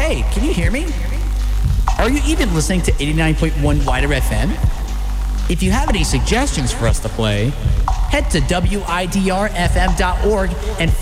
hey, can you hear me? Are you even listening to 89.1 Wider FM? If you have any suggestions for us to play, head to WIDRFM.org and